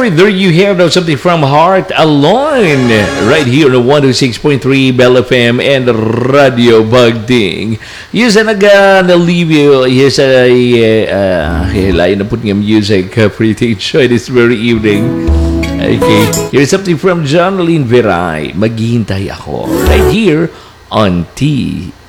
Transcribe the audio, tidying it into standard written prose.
Alright, there you have now something from Heart Alone. Right here on 106.3 Bell FM and Radio Bagding. Yes, nalivyo. Yes, hilayan na po nga music. Pretty enjoy this very evening. Okay, here's something from Jonalyn Veray. Maghihintay ako. Right here on TFM.